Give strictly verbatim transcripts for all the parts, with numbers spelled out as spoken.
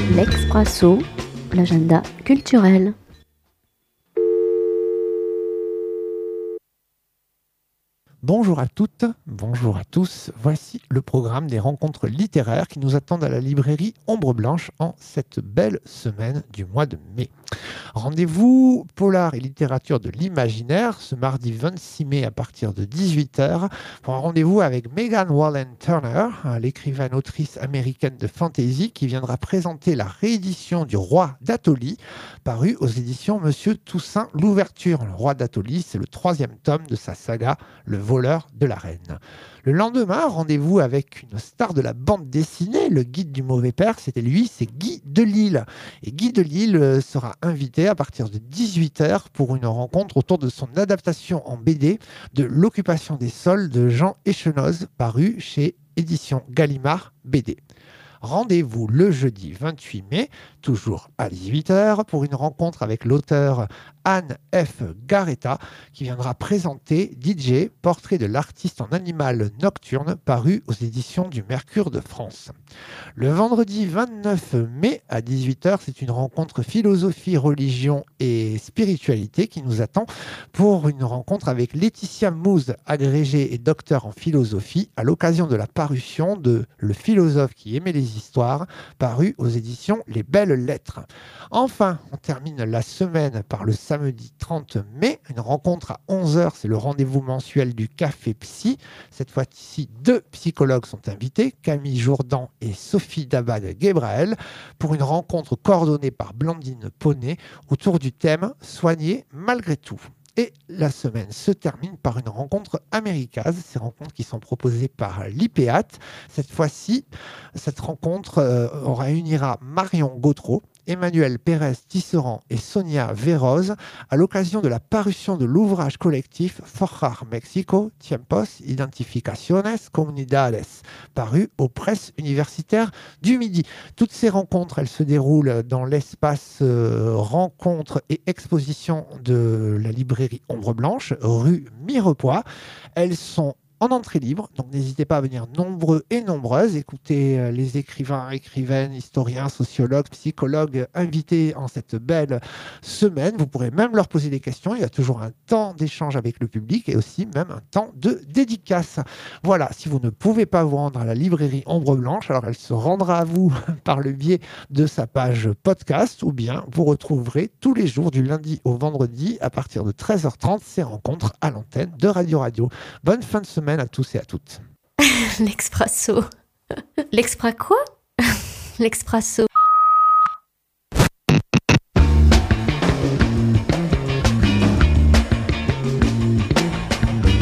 L'Expresso, l'agenda culturel. Bonjour à toutes, bonjour à tous. Voici le programme des rencontres littéraires qui nous attendent à la librairie Ombre Blanche en cette belle semaine du mois de mai. Rendez-vous polar et littérature de l'imaginaire ce mardi vingt-six mai à partir de dix-huit heures pour un rendez-vous avec Megan Wallen Turner, l'écrivaine autrice américaine de fantasy qui viendra présenter la réédition du Roi d'Atoli paru aux éditions Monsieur Toussaint Louverture. Le Roi d'Atoli, c'est le troisième tome de sa saga Le voleur de la reine. Le lendemain, rendez-vous avec une star de la bande dessinée, le guide du mauvais père, c'était lui, c'est Guy Delisle. Et Guy Delisle sera invité à partir de dix-huit heures pour une rencontre autour de son adaptation en B D de L'Occupation des sols de Jean Echenoz, paru chez Éditions Gallimard B D. Rendez-vous le jeudi vingt-huit mai, toujours à dix-huit heures, pour une rencontre avec l'auteur Anne F. Garetta, qui viendra présenter D J, portrait de l'artiste en animal nocturne, paru aux éditions du Mercure de France. Le vendredi vingt-neuf mai, à dix-huit heures, c'est une rencontre philosophie, religion et spiritualité qui nous attend pour une rencontre avec Laetitia Mouze, agrégée et docteur en philosophie, à l'occasion de la parution de Le philosophe qui aimait les histoires, paru aux éditions Les Belles Lettres. Enfin, on termine la semaine par le samedi trente mai, une rencontre à onze heures, c'est le rendez-vous mensuel du Café Psy. Cette fois-ci, deux psychologues sont invités, Camille Jourdan et Sophie Dabad-Gebrael, pour une rencontre coordonnée par Blandine Poney autour du thème « Soigner malgré tout ». Et la semaine se termine par une rencontre américaise, ces rencontres qui sont proposées par l'I P A T. Cette fois-ci, cette rencontre euh, réunira Marion Gautreau, Emmanuel Pérez Tisserand et Sonia Véroz à l'occasion de la parution de l'ouvrage collectif Forjar México, Tiempos, Identificaciones, Comunidades, paru aux presses universitaires du Midi. Toutes ces rencontres, elles se déroulent dans l'espace euh, rencontre et exposition de la librairie Ombre Blanche, rue Mirepoix. Elles sont en entrée libre, donc n'hésitez pas à venir nombreux et nombreuses, écouter les écrivains, écrivaines, historiens, sociologues, psychologues invités en cette belle semaine. Vous pourrez même leur poser des questions, il y a toujours un temps d'échange avec le public et aussi même un temps de dédicace. Voilà, si vous ne pouvez pas vous rendre à la librairie Ombre Blanche, alors elle se rendra à vous par le biais de sa page podcast ou bien vous retrouverez tous les jours du lundi au vendredi à partir de treize heures trente ces rencontres à l'antenne de Radio Radio. Bonne fin de semaine à tous et à toutes. L'Expresso. L'expra quoi? L'Expresso.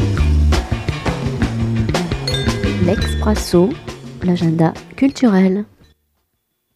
L'Expresso, l'agenda culturel.